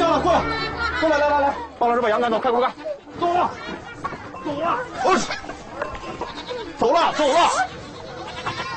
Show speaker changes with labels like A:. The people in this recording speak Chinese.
A: 羊了，过来，过来，来，帮老师把羊赶走，快，走了，走了，走了。